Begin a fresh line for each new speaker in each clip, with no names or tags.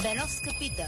Беновска пита.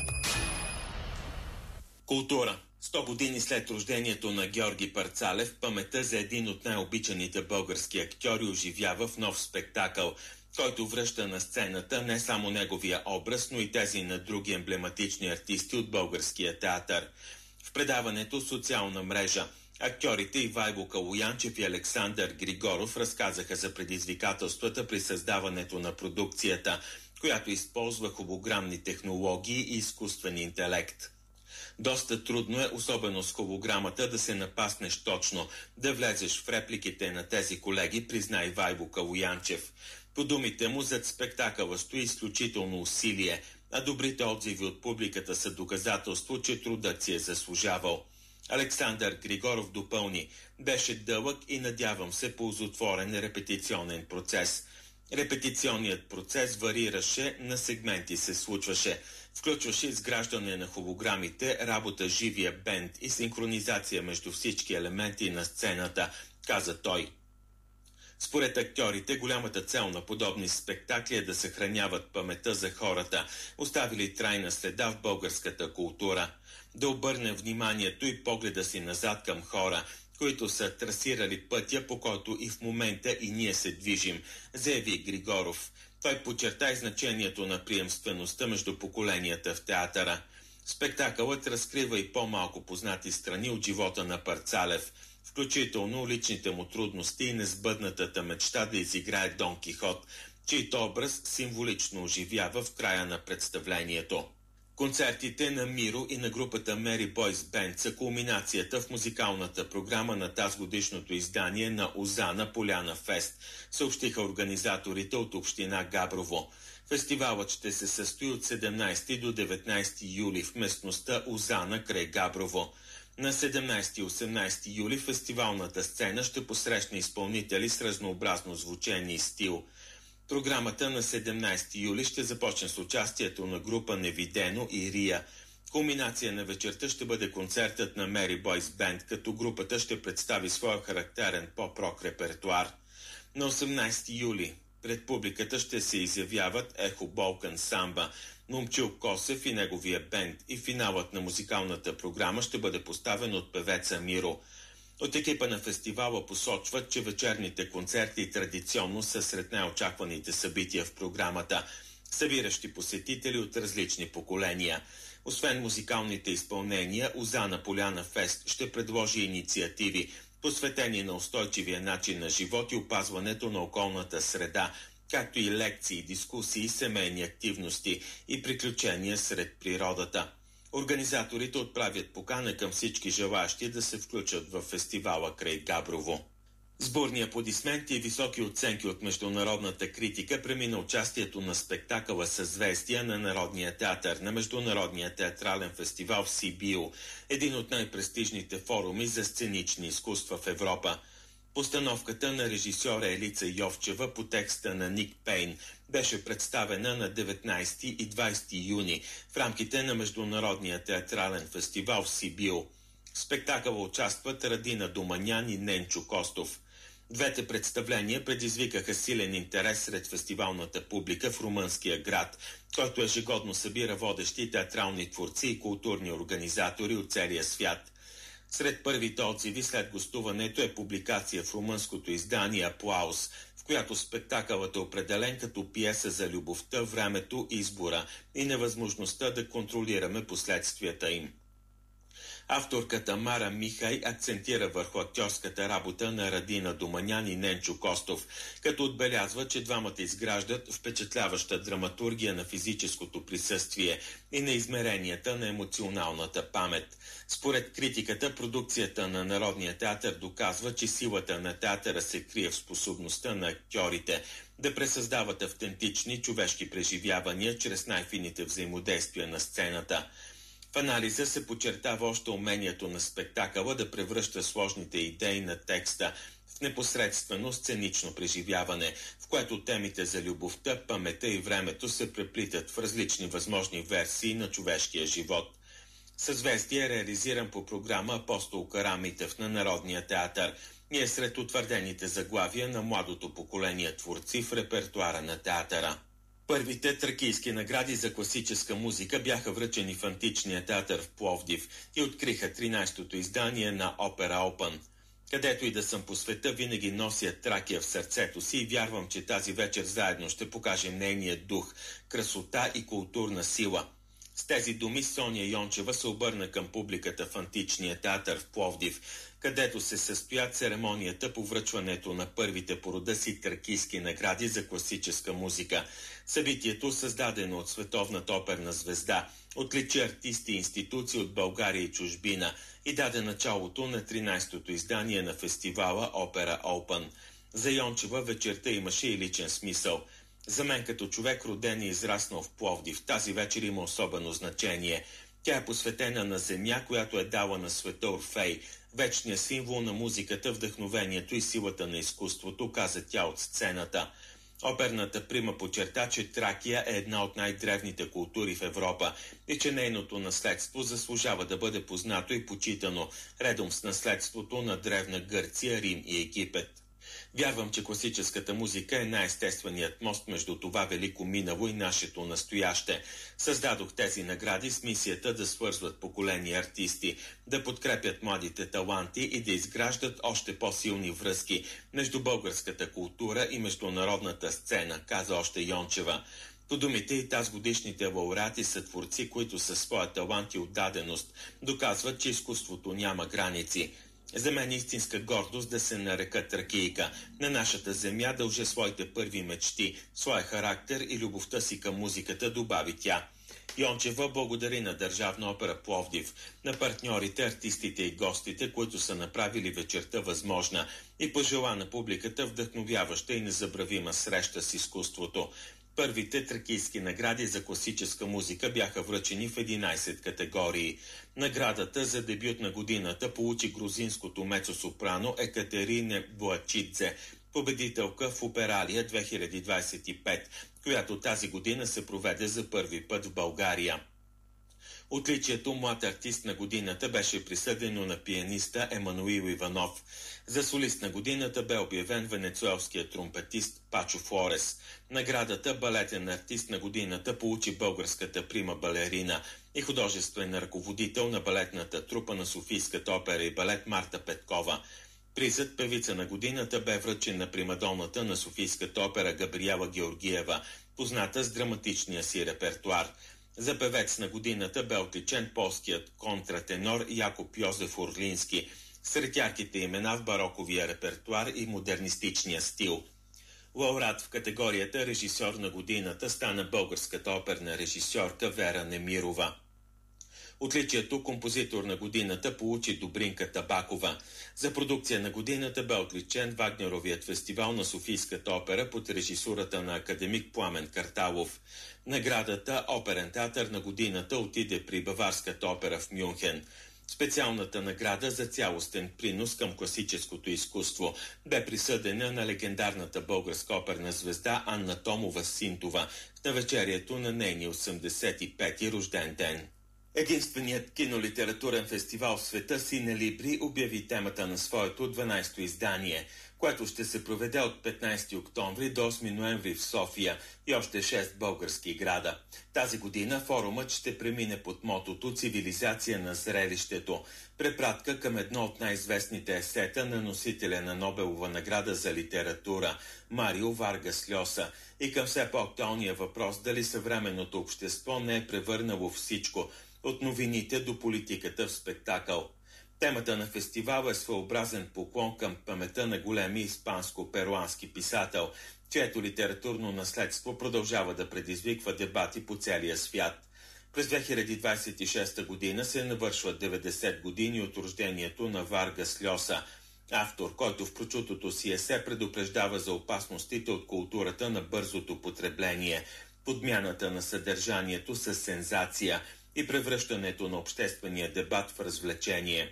Култура. 100 години след рождението на Георги Парцалев, паметта за един от най-обичаните български актьори оживява в нов спектакъл, който връща на сцената не само неговия образ, но и тези на други емблематични артисти от българския театър. В предаването «Социална мрежа» актьорите Ивайло Калоянчев и Александър Григоров разказаха за предизвикателствата при създаването на продукцията, която използва холограмни технологии и изкуствен интелект. Доста трудно е, особено с холограмата, да се напаснеш точно, да влезеш в репликите на тези колеги, призна Ивайло Калоянчев. По думите му, зад спектакъла стои изключително усилие, а добрите отзиви от публиката са доказателство, че трудът си е заслужавал. Александър Григоров допълни: беше дълъг и, надявам се, ползотворен репетиционен процес. Репетиционният процес варираше, на сегменти се случваше. Включваше изграждане на холограмите, работа с живия бенд и синхронизация между всички елементи на сцената, каза той. Според актьорите, голямата цел на подобни спектакли е да съхраняват паметта за хората, оставили трайна следа в българската култура. Да обърне вниманието и погледа си назад към хора, които са трасирали пътя, по който и в момента и ние се движим, заяви Григоров. Той подчерта и значението на приемствеността между поколенията в театъра. Спектакълът разкрива и по-малко познати страни от живота на Парцалев, включително личните му трудности и несбъднатата мечта да изиграе Дон Кихот, чийто образ символично оживява в края на представлението. Концертите на Миро и на групата Мери Бойс Бенд са кулминацията в музикалната програма на тазгодишното издание на Озана Поляна Фест, съобщиха организаторите от община Габрово. Фестивалът ще се състои от 17 до 19 юли в местността Озана край Габрово. На 17 и 18 юли фестивалната сцена ще посрещне изпълнители с разнообразно звучение и стил. Програмата на 17 юли ще започне с участието на група Невидено и Рия. Кулминация на вечерта ще бъде концертът на Мери Бойс Бенд, като групата ще представи своя характерен поп-рок репертуар. На 18 юли пред публиката ще се изявяват Ехо Болкан Самба, Момчил Косев и неговия бенд, и финалът на музикалната програма ще бъде поставен от певеца Миро. От екипа на фестивала посочват, че вечерните концерти традиционно са сред най-очакваните събития в програмата, събиращи посетители от различни поколения. Освен музикалните изпълнения, Озана Поляна Фест ще предложи инициативи, посветени на устойчивия начин на живот и опазването на околната среда, както и лекции, дискусии, семейни активности и приключения сред природата. Организаторите отправят покана към всички желащи да се включат в фестивала край Габрово. С бурни аплодисменти и високи оценки от международната критика премина участието на спектакъла Съзвестия на Народния театър на Международния театрален фестивал в Сибио, един от най-престижните форуми за сценични изкуства в Европа. Постановката на режисьора Елица Йовчева по текста на Ник Пейн беше представена на 19 и 20 юни в рамките на Международния театрален фестивал в Сибио. В спектакъла участват Радина Доманян и Ненчо Костов. Двете представления предизвикаха силен интерес сред фестивалната публика в румънския град, който ежегодно събира водещи театрални творци и културни организатори от целия свят. Сред първите отзиви след гостуването е публикация в румънското издание Аплаус, в която спектакълът е определен като пиеса за любовта, времето, избора и невъзможността да контролираме последствията им. Авторката Мара Михай акцентира върху актьорската работа на Радина Доманян и Ненчо Костов, като отбелязва, че двамата изграждат впечатляваща драматургия на физическото присъствие и на измеренията на емоционалната памет. Според критиката, продукцията на Народния театър доказва, че силата на театъра се крие в способността на актьорите да пресъздават автентични човешки преживявания чрез най-фините взаимодействия на сцената. В анализа се подчертава още умението на спектакъла да превръща сложните идеи на текста в непосредствено сценично преживяване, в което темите за любовта, паметта и времето се преплитат в различни възможни версии на човешкия живот. Съзвестие е реализиран по програма Апостол Карамитев на Народния театър и е сред утвърдените заглавия на младото поколение творци в репертуара на театъра. Първите тракийски награди за класическа музика бяха връчени в Античния театър в Пловдив и откриха 13-то издание на Опера Open. Където и да съм по света, винаги нося Тракия в сърцето си и вярвам, че тази вечер заедно ще покажем нейния дух, красота и културна сила. С тези думи Соня Йончева се обърна към публиката в Античния театър в Пловдив, където се състоя церемонията по връчването на първите по рода си тракийски награди за класическа музика. Събитието, създадено от световната оперна звезда, отличи артисти и институции от България и чужбина и даде началото на 13-то издание на фестивала Опера Open. За Йончева вечерта имаше и личен смисъл. За мен като човек, роден и израснал в Пловдив, тази вечер има особено значение. Тя е посветена на земя, която е дала на света Орфей, вечният символ на музиката, вдъхновението и силата на изкуството, каза тя от сцената. Оперната прима подчерта, че Тракия е една от най-древните култури в Европа и че нейното наследство заслужава да бъде познато и почитано, редом с наследството на древна Гърция, Рим и Египет. Вярвам, че класическата музика е най-естественият мост между това велико минало и нашето настояще. Създадох тези награди с мисията да свързват поколения артисти, да подкрепят младите таланти и да изграждат още по-силни връзки между българската култура и международната сцена, каза още Йончева. По думите и тазгодишните лауреати са творци, които със своя талант и отдаденост доказват, че изкуството няма граници. За мен е истинска гордост да се нарека тракийка. На нашата земя дължа своите първи мечти, своя характер и любовта си към музиката, добави тя. Йончева благодари на Държавна опера Пловдив, на партньорите, артистите и гостите, които са направили вечерта възможна, и пожела на публиката вдъхновяваща и незабравима среща с изкуството. Първите тракийски награди за класическа музика бяха връчени в 11 категории. Наградата за дебют на годината получи грузинското мецо-сопрано Екатерина Буачидзе, победителка в Опералия 2025, която тази година се проведе за първи път в България. Отличието млад артист на годината беше присъдено на пианиста Емануил Иванов. За солист на годината бе обявен венецуелският тромпетист Пачо Флорес. Наградата балетен артист на годината получи българската прима балерина и художествен ръководител на балетната трупа на Софийската опера и балет Марта Петкова. Призът певица на годината бе връчен на примадоната на Софийската опера Габриела Георгиева, позната с драматичния си репертуар. За певец на годината бе отличен полският контратенор Якоб Йозеф Орлински, сред ярките имена в бароковия репертуар и модернистичния стил. Лауреат в категорията режисьор на годината стана българската оперна режисьорка Вера Немирова. Отличието композитор на годината получи Добринка Табакова. За продукция на годината бе отличен Вагнеровият фестивал на Софийската опера под режисурата на академик Пламен Карталов. Наградата Оперен театър на годината отиде при Баварската опера в Мюнхен. Специалната награда за цялостен принос към класическото изкуство бе присъдена на легендарната българска оперна звезда Анна Томова-Синтова в навечерието на нейния 85-ти рожден ден. Единственият кинолитературен фестивал в света Сине Либри обяви темата на своето 12-то издание, което ще се проведе от 15 октомври до 8 ноември в София и още 6 български града. Тази година форумът ще премине под мотото «Цивилизация на зрелището», препратка към едно от най-известните есета на носителя на Нобелова награда за литература Марио Варгас Льоса и към все по-актуалния въпрос дали съвременното общество не е превърнало всичко – от новините до политиката в спектакъл. Темата на фестивала е своеобразен поклон към паметта на големи испанско-перуански писател, чието литературно наследство продължава да предизвиква дебати по целия свят. През 2026 година се навършват 90 години от рождението на Варгас Льоса, автор, който в прочутото си есе предупреждава за опасностите от културата на бързото потребление, подмяната на съдържанието с сензация и превръщането на обществения дебат в развлечение.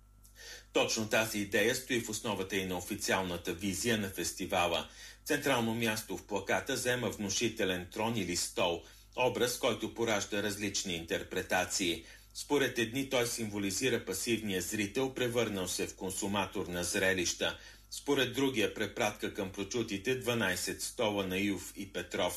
Точно тази идея стои в основата и на официалната визия на фестивала. Централно място в плаката заема внушителен трон или стол, образ, който поражда различни интерпретации. Според едни той символизира пасивния зрител, превърнал се в консуматор на зрелища. Според другия препратка към прочутите 12 стола на Юв и Петров.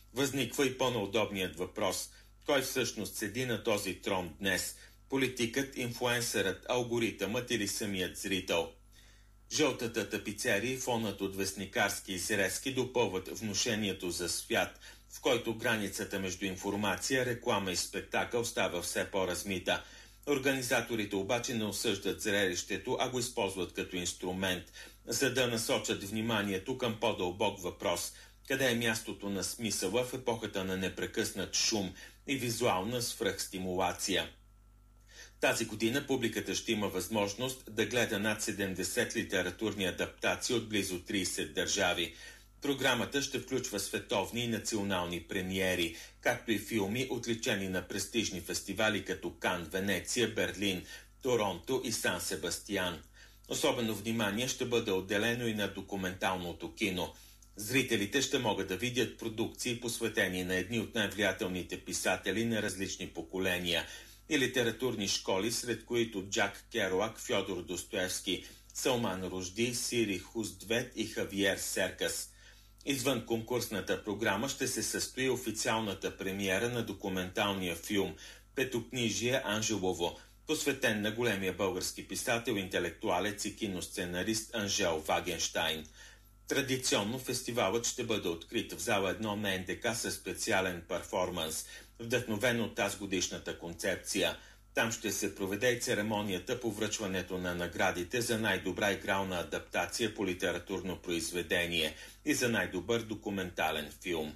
Възниква и по-неудобният въпрос – кой всъщност седи на този трон днес? Политикът, инфлуенсърът, алгоритъмът или самият зрител? Жълтата тапицерия и фонът от вестникарски изрезки допълват внушението за свят, в който границата между информация, реклама и спектакъл става все по-размита. Организаторите обаче не осъждат зрелището, а го използват като инструмент, за да насочат вниманието към по-дълбок въпрос – къде е мястото на смисъла в епохата на непрекъснат шум и визуална свръхстимулация. Тази година публиката ще има възможност да гледа над 70 литературни адаптации от близо 30 държави. Програмата ще включва световни и национални премиери, както и филми, отличени на престижни фестивали като Кан, Венеция, Берлин, Торонто и Сан Себастиян. Особено внимание ще бъде отделено и на документалното кино. Зрителите ще могат да видят продукции, посветени на едни от най-влиятелните писатели на различни поколения и литературни школи, сред които Джак Керуак, Фьодор Достоевски, Салман Ружди, Сири Хуздвет и Хавиер Серкас. Извън конкурсната програма ще се състои официалната премиера на документалния филм «Петокнижие Анжелово», посветен на големия български писател, интелектуалец и киносценарист Анжел Вагенщайн. Традиционно фестивалът ще бъде открит в зала 1 на НДК със специален перформанс, вдъхновен от тазгодишната концепция. Там ще се проведе и церемонията по връчването на наградите за най-добра игрална адаптация по литературно произведение и за най-добър документален филм.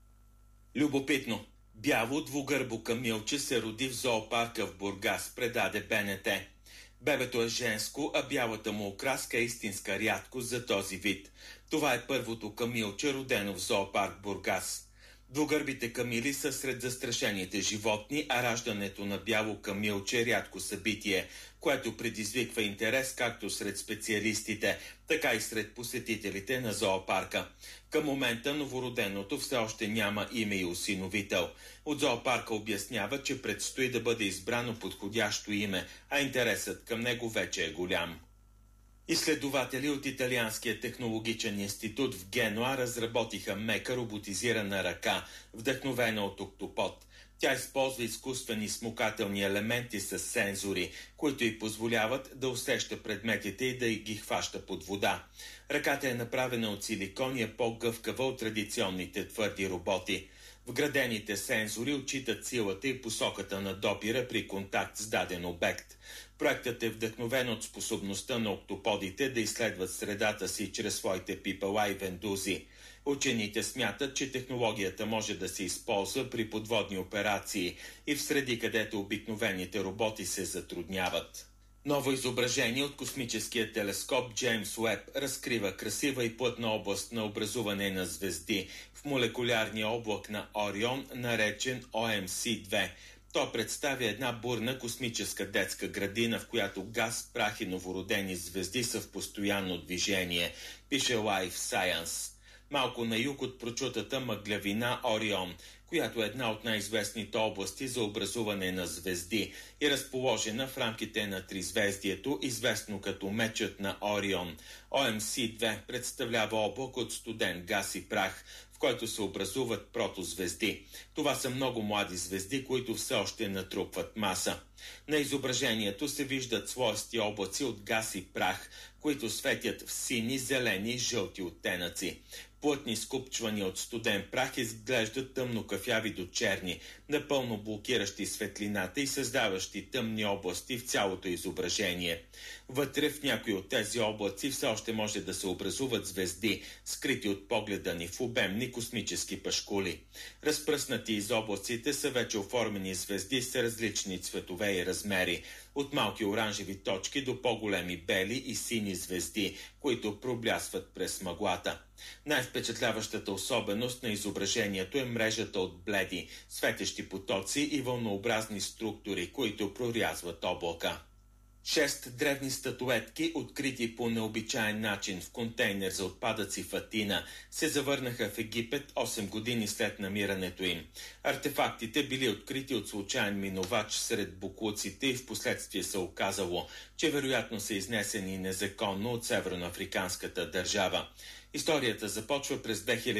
Любопитно! Бяло двугърбо камилче се роди в зоопарка в Бургас, предаде БНТ. Бебето е женско, а бялата му окраска е истинска рядкост за този вид. Това е първото камилче, родено в зоопарк Бургас. Двугърбите камили са сред застрашените животни, а раждането на бяло камилче е рядко събитие, което предизвиква интерес както сред специалистите, така и сред посетителите на зоопарка. Към момента новороденото все още няма име и осиновител. От зоопарка обяснява, че предстои да бъде избрано подходящо име, а интересът към него вече е голям. Изследователи от Италианския технологичен институт в Генуа разработиха мека роботизирана ръка, вдъхновена от октопод. Тя използва изкуствени смукателни елементи с сензори, които й позволяват да усеща предметите и да ги хваща под вода. Ръката е направена от силикон и е по-гъвкава от традиционните твърди роботи. Вградените сензори отчитат силата и посоката на допира при контакт с даден обект. Проектът е вдъхновен от способността на октоподите да изследват средата си чрез своите пипала и вендузи. Учените смятат, че технологията може да се използва при подводни операции и в среди, където обикновените роботи се затрудняват. Ново изображение от космическия телескоп Джеймс Уеб разкрива красива и плътна област на образуване на звезди в молекулярния облак на Орион, наречен OMC-2. То представя една бурна космическа детска градина, в която газ, прах и новородени звезди са в постоянно движение, пише Life Science. Малко на юг от прочутата мъглявина Орион, която е една от най-известните области за образуване на звезди и разположена в рамките на тризвездието, известно като мечът на Орион. OMC-2 представлява облак от студен газ и прах, в който се образуват протозвезди. Това са много млади звезди, които все още натрупват маса. На изображението се виждат слоести облаци от газ и прах, които светят в сини, зелени и жълти оттенъци. Плътни скупчвания от студен прах изглеждат тъмно-кафяви до черни, напълно блокиращи светлината и създаващи тъмни области в цялото изображение. Вътре в някои от тези облаци все още може да се образуват звезди, скрити от погледа ни в обемни космически пашкули. Разпръснати из облаците са вече оформени звезди с различни цветове и размери, от малки оранжеви точки до по-големи бели и сини звезди, които проблясват през мъглата. Най-впечатляващата особеност на изображението е мрежата от бледи, светещи потоци и вълнообразни структури, които прорязват облака. 6 древни статуетки, открити по необичаен начин в контейнер за отпадъци в Атина, се завърнаха в Египет 8 години след намирането им. Артефактите били открити от случайен минувач сред боклуците и впоследствие се оказало, че вероятно са изнесени незаконно от северноафриканската държава. Историята започва през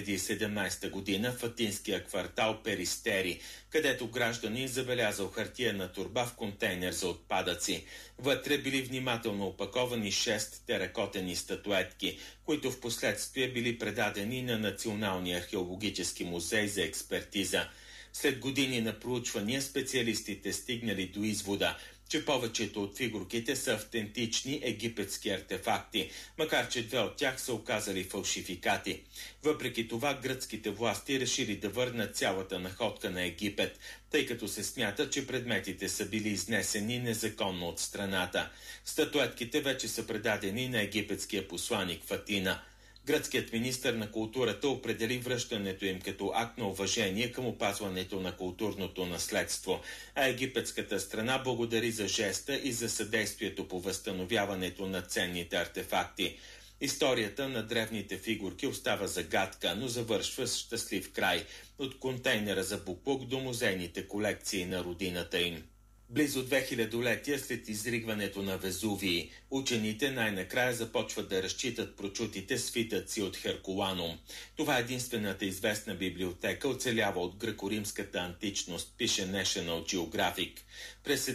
2017 година в атинския квартал Перистери, където гражданин забелязал хартиена торба в контейнер за отпадъци. Вътре били внимателно опаковани 6 теракотени статуетки, които в последствие били предадени на Националния археологически музей за експертиза. След години на проучвания специалистите стигнали до извода, че повечето от фигурките са автентични египетски артефакти, макар че 2 от тях са оказали фалшификати. Въпреки това, гръцките власти решили да върнат цялата находка на Египет, тъй като се смята, че предметите са били изнесени незаконно от страната. Статуетките вече са предадени на египетския посланик в Атина. Гръцкият министър на културата определи връщането им като акт на уважение към опазването на културното наследство, а египетската страна благодари за жеста и за съдействието по възстановяването на ценните артефакти. Историята на древните фигурки остава загадка, но завършва с щастлив край – от контейнера за боклук до музейните колекции на родината им. Близо 2000-летия след изригването на Везувий, учените най-накрая започват да разчитат прочутите свитъци от Херкуланум. Това е единствената известна библиотека, оцелява от гръко-римската античност, пише National Geographic. През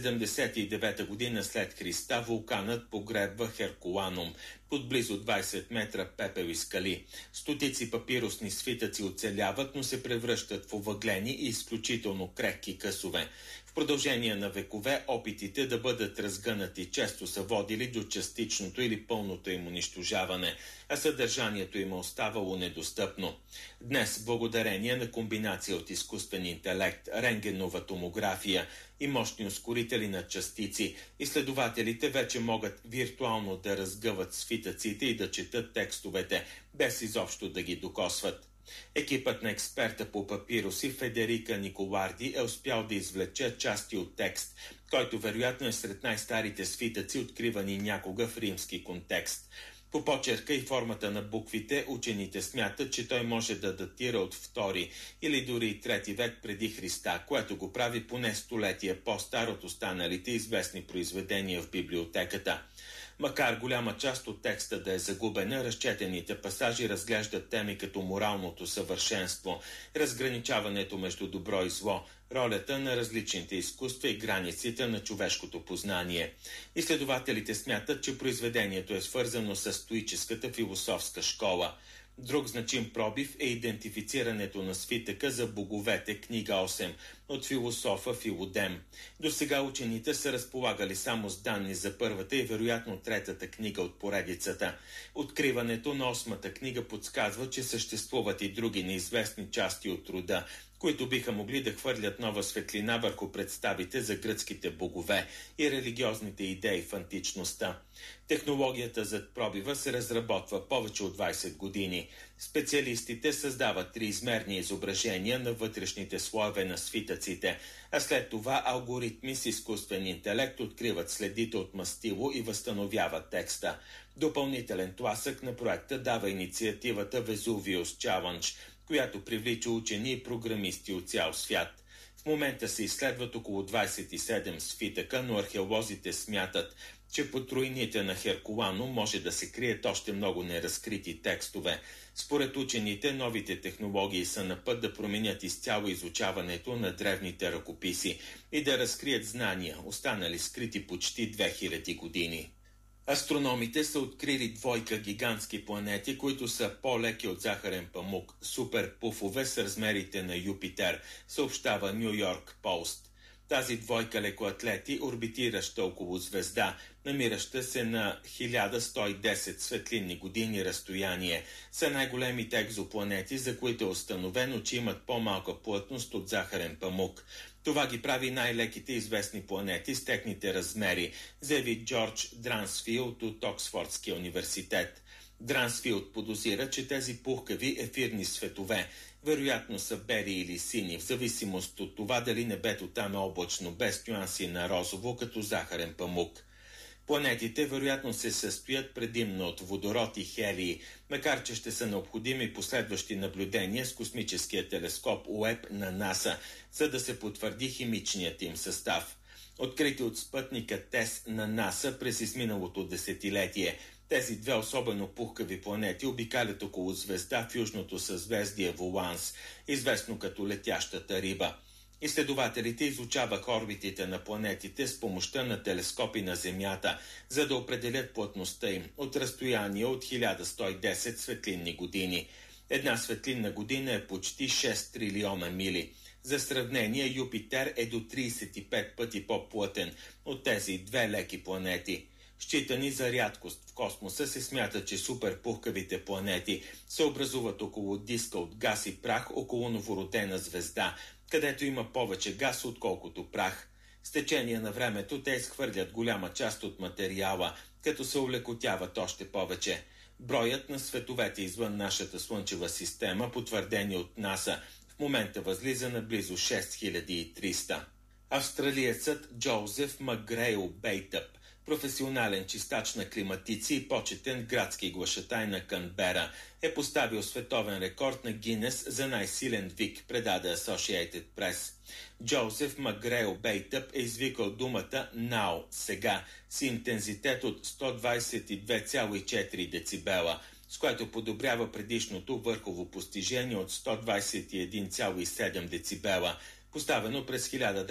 79 година след Христа вулканът погребва Херкуланум под близо 20 метра пепел и скали. Стотици папирусни свитъци оцеляват, но се превръщат в овъглени и изключително крехки късове. В продължение на векове опитите да бъдат разгънати често са водили до частичното или пълното им унищожаване, а съдържанието им оставало недостъпно. Днес, благодарение на комбинация от изкуствен интелект, рентгенова томография и мощни ускорители на частици, изследователите вече могат виртуално да разгъват свитъците и да четат текстовете, без изобщо да ги докосват. Екипът на експерта по папируси Федерика Николарди е успял да извлече части от текст, който вероятно е сред най-старите свитъци, откривани някога в римски контекст. По почерка и формата на буквите учените смятат, че той може да датира от 2 или дори 3 век преди Христа, което го прави поне столетия по-стар от останалите известни произведения в библиотеката. Макар голяма част от текста да е загубена, разчетените пасажи разглеждат теми като моралното съвършенство, разграничаването между добро и зло, ролята на различните изкуства и границите на човешкото познание. Изследователите смятат, че произведението е свързано с стоическата философска школа. Друг значим пробив е идентифицирането на свитъка за боговете, книга 8, от философа Филодем. До сега учените са разполагали само с данни за първата и вероятно третата книга от поредицата. Откриването на 8-та книга подсказва, че съществуват и други неизвестни части от рода, които биха могли да хвърлят нова светлина върху представите за гръцките богове и религиозните идеи в античността. Технологията зад пробива се разработва повече от 20 години. Специалистите създават триизмерни изображения на вътрешните слоеве на свитъците, а след това алгоритми с изкуствен интелект откриват следите от мастило и възстановяват текста. Допълнителен тласък на проекта дава инициативата Vesuvius Challenge, която привлича учени и програмисти от цял свят. В момента се изследват около 27 свитъка, но археолозите смятат, че под руините на Херкуланум може да се крият още много неразкрити текстове. Според учените, новите технологии са на път да променят изцяло изучаването на древните ръкописи и да разкрият знания, останали скрити почти 2000 години. Астрономите са открили 2 гигантски планети, които са по-леки от захарен памук, суперпуфове с размерите на Юпитер, съобщава Ню Йорк Пост. Тази 2 лекоатлети, орбитираща около звезда, намираща се на 1110 светлинни години разстояние, са най-големите екзопланети, за които е установено, че имат по-малка плътност от захарен памук. Това ги прави най-леките известни планети с техните размери, заяви Джордж Дрансфилд от Оксфордския университет. Дрансфилд подозира, че тези пухкави ефирни светове вероятно са бели или сини, в зависимост от това дали небето там е облачно, без нюанси на розово, като захарен памук. Планетите вероятно се състоят предимно от водород и хелий, макар че ще са необходими последващи наблюдения с космическия телескоп Уеб на НАСА, за да се потвърди химичният им състав. Открити от спътника ТЕС на НАСА през изминалото десетилетие, Тези две особено пухкави планети обикалят около звезда в южното съзвездие Воланс, известно като летящата риба. Изследователите изучаваха орбитите на планетите с помощта на телескопи на Земята, за да определят плътността им от разстояние от 1110 светлинни години. Една светлинна година е почти 6 трилиона мили. За сравнение, Юпитер е до 35 пъти по-плътен от тези две леки планети. Считани за рядкост в космоса, се смята, че суперпухкавите планети се образуват около диска от газ и прах около новородена звезда, където има повече газ, отколкото прах. С течение на времето те изхвърлят голяма част от материала, като се улекотяват още повече. Броят на световете извън нашата Слънчева система, потвърдени от НАСА, в момента възлиза на близо 6300. Австралиецът Джозеф Макгрейл Бейтъп, професионален чистач на климатици и почетен градски глашатай на Канбера, е поставил световен рекорд на Гинес за най-силен вик, предаде Associated Press. Джозеф Макгрейл Бейтъп е извикал думата «now», сега, с интензитет от 122,4 децибела, с което подобрява предишното върхово постижение от 121,7 децибела, поставено през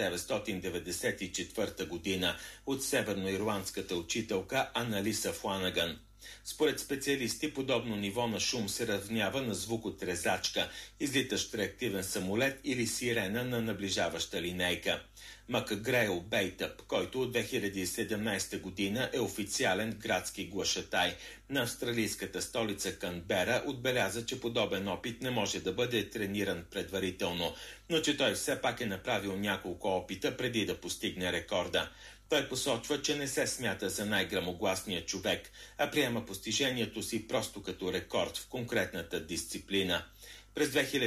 1994 година от северноирландската учителка Аналиса Фланаган. Според специалисти, подобно ниво на шум се равнява на звук от резачка, излитащ реактивен самолет или сирена на наближаваща линейка. Макгрейл Бейтъп, който от 2017 година е официален градски глашатай на австралийската столица Канбера, отбеляза, че подобен опит не може да бъде трениран предварително, но че той все пак е направил няколко опита преди да постигне рекорда. Той посочва, че не се смята за най-грамогласния човек, а приема постижението си просто като рекорд в конкретната дисциплина. През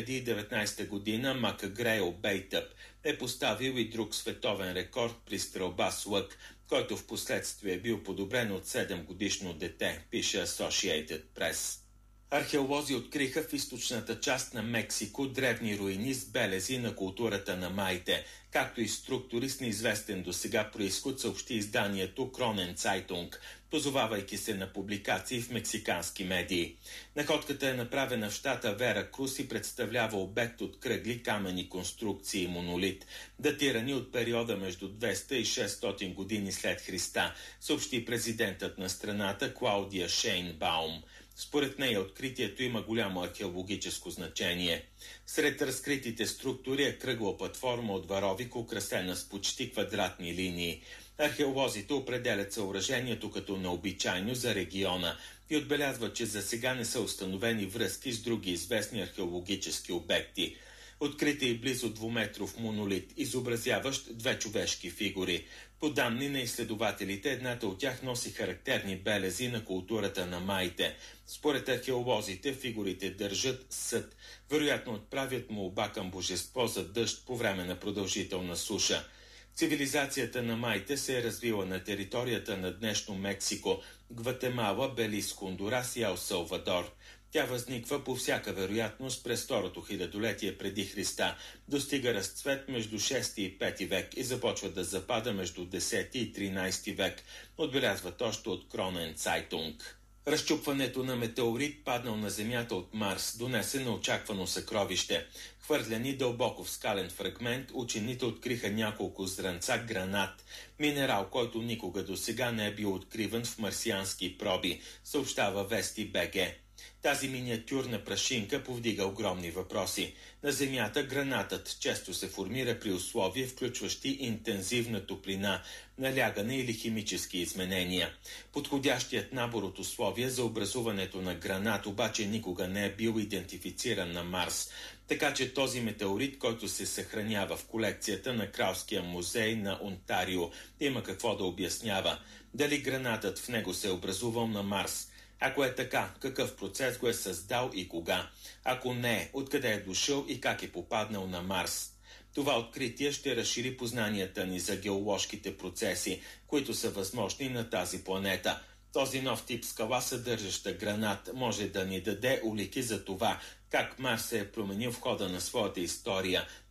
2019 година Макгрейл Бейтъп е поставил и друг световен рекорд при стрелба с лък, който в последствие е бил подобрен от 7-годишно дете, пише Associated Press. Археолози откриха в източната част на Мексико древни руини с белези на културата на маите, както и структури с неизвестен досега произход, съобщи изданието Кронен Цайтунг, позовавайки се на публикации в мексикански медии. Находката е направена в щата Вера Крус и представлява обект от кръгли каменни конструкции и монолит, датирани от периода между 200 и 600 години след Христа, съобщи президентът на страната Клаудия Шейнбаум. Според нея откритието има голямо археологическо значение. Сред разкритите структури е кръгла платформа от варовик, украсена с почти квадратни линии. Археолозите определят съоръжението като необичайно за региона и отбелязват, че за сега не са установени връзки с други известни археологически обекти. Открит е и близо 2-метров монолит, изобразяващ две човешки фигури. По данни на изследователите, едната от тях носи характерни белези на културата на маите. Според археолозите, фигурите държат съд, вероятно отправят молба към божество за дъжд по време на продължителна суша. Цивилизацията на маите се е развила на територията на днешно Мексико, Гватемала, Белиз, Хондурас и Ел Салвадор. Тя възниква по всяка вероятност през второто хилядолетие преди Христа, достига разцвет между 6 и 5 век и започва да запада между 10 и 13 век, отбелязват още от Кронен Цайтунг. Разчупването на метеорит, паднал на Земята от Марс, донесе неочаквано съкровище. Хвърляни дълбоко в скален фрагмент, учените откриха няколко зранца гранат, минерал, който никога досега не е бил откриван в марсиански проби, съобщава Вести БГ. Тази миниатюрна прашинка повдига огромни въпроси. На Земята гранатът често се формира при условия, включващи интензивна топлина, налягане или химически изменения. Подходящият набор от условия за образуването на гранат обаче никога не е бил идентифициран на Марс, така че този метеорит, който се съхранява в колекцията на Кралския музей на Онтарио, има какво да обяснява. Дали гранатът в него се е образувал на Марс? Ако е така, какъв процес го е създал и кога? Ако не, откъде е дошъл и как е попаднал на Марс? Това откритие ще разшири познанията ни за геоложките процеси, които са възможни на тази планета. Този нов тип скала, съдържаща гранат, може да ни даде улики за това, как Марс се е променил в хода на своята история,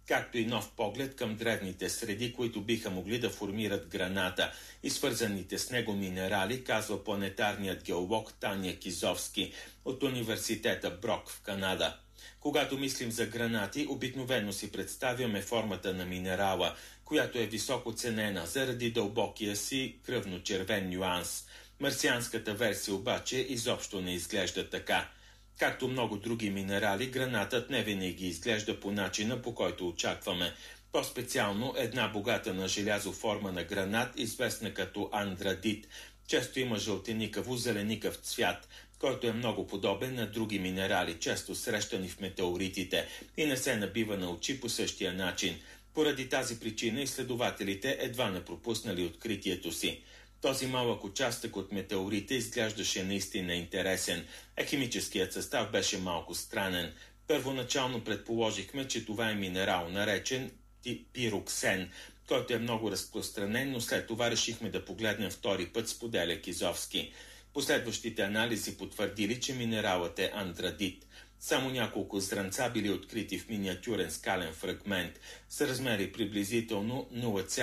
както и нов поглед към древните среди, които биха могли да формират граната и свързаните с него минерали, казва планетарният геолог Таня Кизовски от университета Брок в Канада. Когато мислим за гранати, обикновено си представяме формата на минерала, която е високо ценена заради дълбокия си кръвно-червен нюанс. Марсианската версия обаче изобщо не изглежда така. Както много други минерали, гранатът не винаги изглежда по начина, по който очакваме. По-специално една богата на желязо форма на гранат, известна като андрадит, често има жълтеникаво-зеленикав цвят, който е много подобен на други минерали, често срещани в метеоритите, и не се набива на очи по същия начин. Поради тази причина изследователите едва не пропуснали откритието си. Този малък участък от метеорита изглеждаше наистина интересен, а химическият състав беше малко странен. Първоначално предположихме, че това е минерал, наречен пироксен, който е много разпространен, но след това решихме да погледнем втори път, споделя Кизовски. Последващите анализи потвърдили, че минералът е андрадит. Само няколко зранца били открити в миниатюрен скален фрагмент с размери приблизително 0,5